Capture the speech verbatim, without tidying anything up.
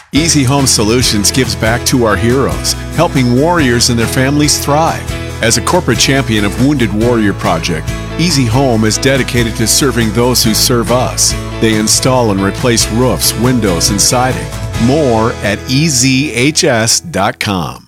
Easy Home Solutions gives back to our heroes, helping warriors and their families thrive. As a corporate champion of Wounded Warrior Project, Easy Home is dedicated to serving those who serve us. They install and replace roofs, windows, and siding. More at E Z H S dot com.